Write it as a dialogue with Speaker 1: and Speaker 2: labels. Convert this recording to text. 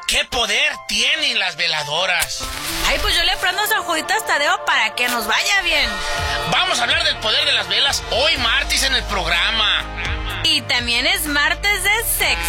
Speaker 1: ¿Qué poder tienen las veladoras?
Speaker 2: Ay, pues yo le prendo San Juditas Tadeo para que nos vaya bien.
Speaker 1: Vamos a hablar del poder de las velas hoy martes en el programa.
Speaker 2: Y también es martes de sexo.